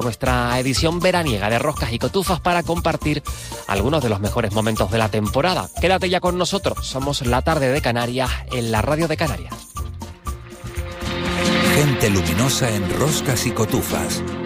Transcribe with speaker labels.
Speaker 1: Nuestra edición veraniega de Roscas y Cotufas para compartir algunos de los mejores momentos de la temporada. Quédate ya con nosotros, somos La Tarde de Canarias en la Radio de Canarias.
Speaker 2: Gente luminosa en Roscas y Cotufas.